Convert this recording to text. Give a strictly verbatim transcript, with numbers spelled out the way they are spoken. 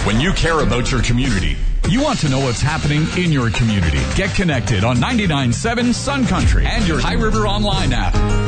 When you care about your community, you want to know what's happening in your community. Get connected on ninety-nine point seven Sun Country and your High River Online app.